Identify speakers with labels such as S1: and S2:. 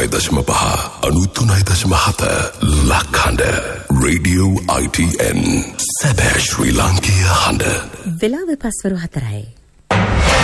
S1: 93.5 93.7 ලක්හඬ radio ITN සැබෑ ශ්‍රී ලාංකීය හඬ.
S2: වෙලාව පස්වරු 4යි.